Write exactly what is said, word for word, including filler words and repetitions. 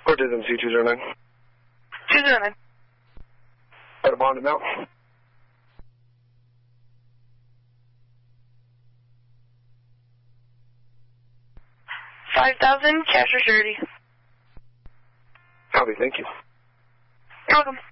Or did M C two zero nine? two zero nine. At a bond amount? five thousand, cash or surety. Copy, thank you. You're welcome.